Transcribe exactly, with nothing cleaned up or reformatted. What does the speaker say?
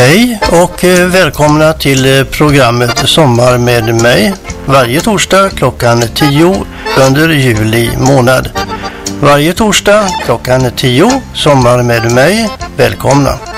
Hej och välkomna till programmet Sommar med mig varje torsdag klockan tio under juli månad. Varje torsdag klockan tio, Sommar med mig. Välkomna!